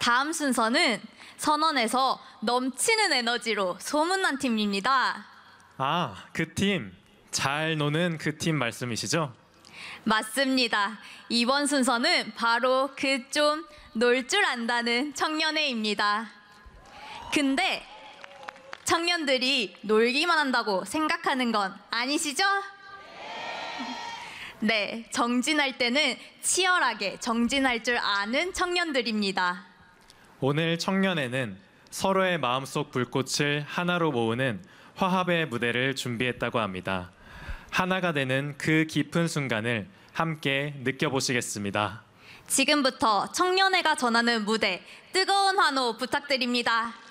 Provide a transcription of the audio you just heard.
다음 순서는 선원에서 넘치는 에너지로 소문난 팀입니다. 아, 그 팀. 잘 노는 그 팀 말씀이시죠? 맞습니다. 이번 순서는 바로 그 좀 놀 줄 안다는 청년회입니다. 근데 청년들이 놀기만 한다고 생각하는 건 아니시죠? 네, 정진할 때는 치열하게 정진할 줄 아는 청년들입니다. 오늘 청년회는 서로의 마음속 불꽃을 하나로 모으는 화합의 무대를 준비했다고 합니다. 하나가 되는 그 깊은 순간을 함께 느껴보시겠습니다. 지금부터 청년회가 전하는 무대 뜨거운 환호 부탁드립니다.